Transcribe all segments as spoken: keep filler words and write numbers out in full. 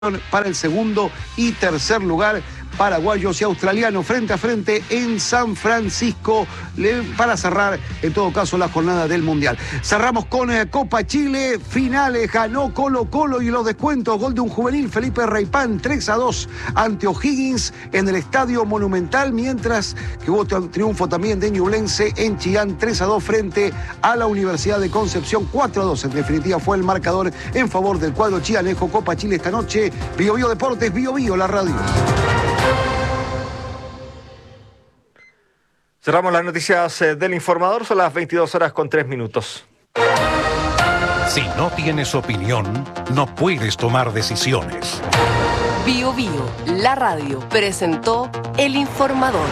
para el segundo y tercer lugar. Paraguayos y australianos frente a frente en San Francisco para cerrar, en todo caso, la jornada del Mundial. Cerramos con eh, Copa Chile, finales, ganó Colo Colo y los descuentos, gol de un juvenil, Felipe Reipán, tres a dos ante O'Higgins en el Estadio Monumental, mientras que hubo triunfo también de Ñublense en Chillán, tres a dos frente a la Universidad de Concepción, cuatro a dos. En definitiva fue el marcador en favor del cuadro chilanejo. Copa Chile esta noche, Bio Bio Deportes, Bio Bio, la radio. Cerramos las noticias del informador, son las veintidós horas con tres minutos. Si no tienes opinión, no puedes tomar decisiones. Bio Bio, la radio, presentó El Informador.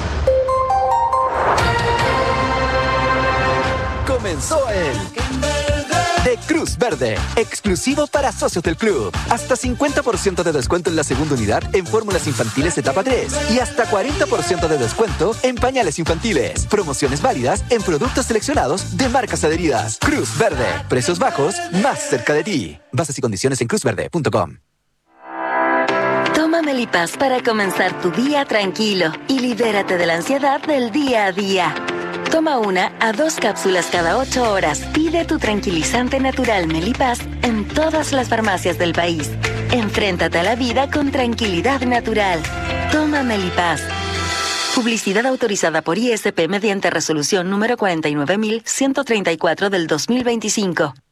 Comenzó el de Cruz Verde, exclusivo para socios del club. Hasta cincuenta por ciento de descuento en la segunda unidad en fórmulas infantiles etapa tres y hasta cuarenta por ciento de descuento en pañales infantiles. Promociones válidas en productos seleccionados de marcas adheridas. Cruz Verde, precios bajos, más cerca de ti. Bases y condiciones en cruz verde punto com. Toma Melipaz para comenzar tu día tranquilo y libérate de la ansiedad del día a día. Toma una a dos cápsulas cada ocho horas. Pide tu tranquilizante natural Melipaz en todas las farmacias del país. Enfréntate a la vida con tranquilidad natural. Toma Melipaz. Publicidad autorizada por I S P mediante resolución número cuarenta y nueve mil ciento treinta y cuatro del dos mil veinticinco.